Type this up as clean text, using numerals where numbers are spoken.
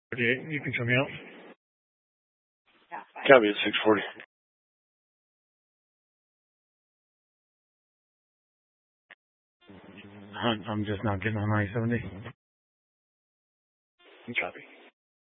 38, you can show me out. Copy at 640. I'm just not getting on I-70. Copy.